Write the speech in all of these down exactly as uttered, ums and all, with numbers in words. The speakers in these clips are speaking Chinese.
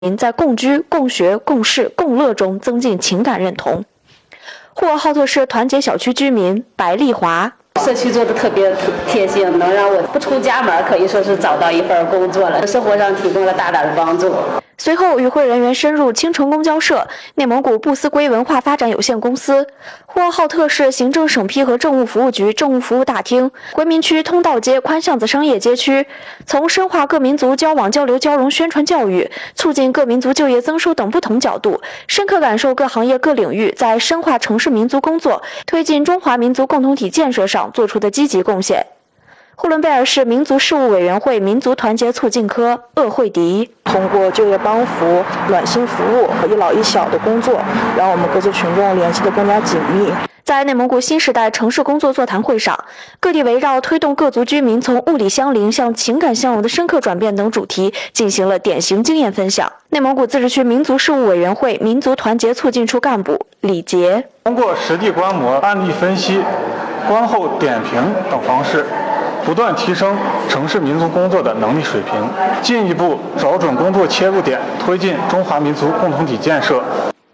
在共居、共学、共事、共乐中增进情感认同。呼和浩特市团结小区居民白丽华。 社区做的特别贴心，能让我不出家门，可以说是找到一份工作了，生活上提供了大大的帮助。 随后，与会人员深入青城公交社、内蒙古布斯圭文化发展有限公司、呼和浩特市行政审批和政务服务局政务服务大厅、回民区通道街宽巷子商业街区，从深化各民族交往交流交融、宣传教育、促进各民族就业增收等不同角度，深刻感受各行业各领域在深化城市民族工作、推进中华民族共同体建设上做出的积极贡献。呼伦贝尔市民族事务委员会民族团结促进科鄂惠迪通过就业帮扶、暖心服务和一老一小的工作，让我们各界群众联系得更加紧密。 在内蒙古新时代城市工作座谈会上，各地围绕推动各族居民从物理相邻向情感相融的深刻转变等主题进行了典型经验分享。内蒙古自治区民族事务委员会民族团结促进处干部李杰通过实地观摩、案例分析、观后点评等方式，不断提升城市民族工作的能力水平，进一步找准工作切入点，推进中华民族共同体建设。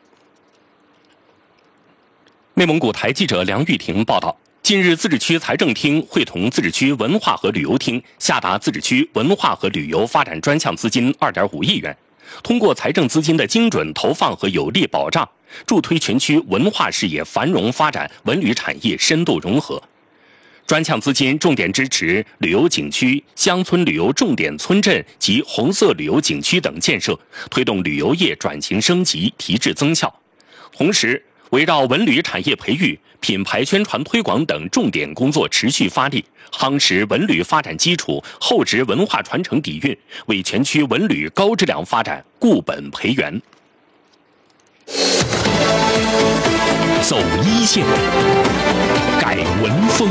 内蒙古台记者梁玉婷报道，近日自治区财政厅会同自治区文化和旅游厅下达自治区文化和旅游发展专项资金 二点五亿元，通过财政资金的精准投放和有力保障，助推全区文化事业繁荣发展，文旅产业深度融合。专项资金重点支持旅游景区、乡村旅游重点村镇及红色旅游景区等建设，推动旅游业转型升级、提质增效。同时，围绕文旅产业培育、品牌宣传推广等重点工作持续发力，夯实文旅发展基础、厚植文化传承底蕴，为全区文旅高质量发展固本培元。走一线，改文风。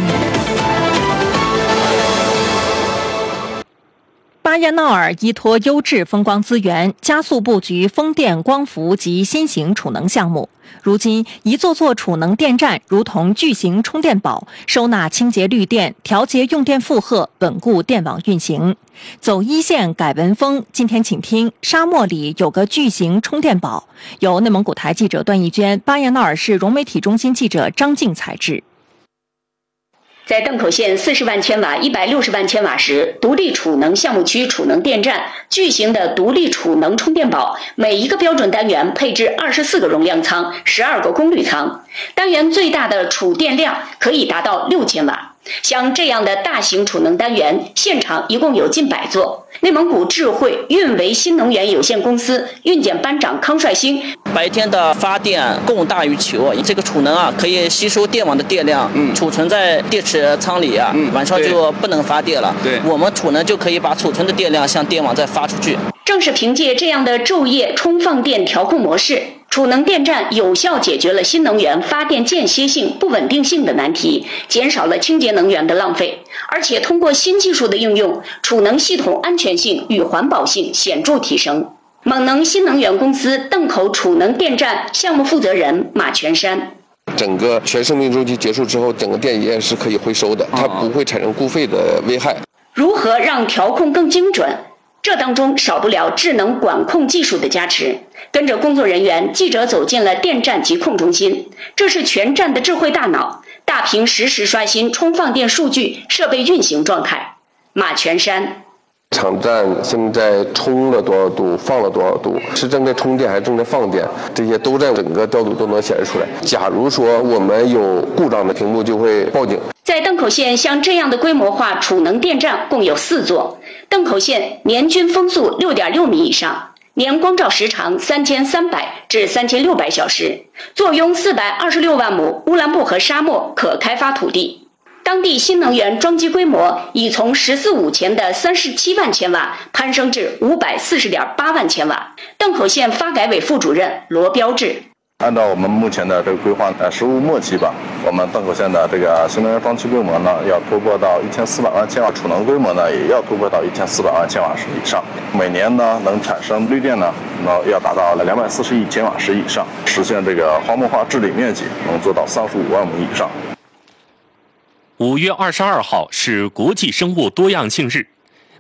巴彦淖尔依托优质风光资源，加速布局风电、光伏及新型储能项目。如今，一座座储能电站如同巨型充电宝，收纳清洁绿电，调节用电负荷，稳固电网运行。走一线改文风，今天请听沙漠里有个巨型充电宝，由内蒙古台记者段义娟、巴彦淖尔市融媒体中心记者张静采制。 在邓口县四十万千瓦、一百六十万千瓦时，独立储能项目区储能电站巨型的独立储能充电宝，每一个标准单元配置二十四个容量舱、十二个功率舱，单元最大的储电量可以达到六千瓦。像这样的大型储能单元，现场一共有近百座。内蒙古智慧运维新能源有限公司运检班长康帅兴， 白天的发电供大于求，这个储能啊可以吸收电网的电量，嗯，储存在电池仓里啊，嗯，晚上就不能发电了。对，我们储能就可以把储存的电量向电网再发出去。 正是凭借这样的昼夜充放电调控模式，储能电站有效解决了新能源发电间歇性、不稳定性的难题，减少了清洁能源的浪费。而且通过新技术的应用，储能系统安全性与环保性显著提升。蒙能新能源公司邓口储能电站项目负责人马全山。 整个全生命周期结束之后，整个电也是可以回收的，它不会产生固废的危害。 如何让调控更精准？这当中少不了智能管控技术的加持。跟着工作人员，记者走进了电站疾控中心，这是全站的智慧大脑，大屏实时刷新充放电数据、设备运行状态。马全山。 场站现在充了多少度，放了多少度，是正在充电还是正在放电，这些都在整个调度都能显示出来。假如说我们有故障的屏幕就会报警。 在邓口县，像这样的规模化储能电站共有四座。邓口县年均风速 六点六米以上，年光照时长三千三百至三千六百小时，坐拥四百二十六万亩乌兰布和沙漠可开发土地。当地新能源装机规模已从“十四五”前的三十七万千瓦攀升至五百四十点八万千瓦。邓口县发改委副主任罗标志。 按照我们目前的这个规划，呃，实务末期吧，我们邓口县的这个新能源装机规模呢，要突破到一千四百万千瓦，储能规模呢，也要突破到一千四百万千瓦时以上。每年呢，能产生绿电呢，那要达到两百四十亿千瓦时以上，实现这个荒漠化治理面积能做到三十五万亩以上。 五月二十二号是国际生物多样性日。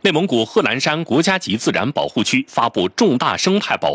内蒙古贺兰山国家级自然保护区发布重大生态保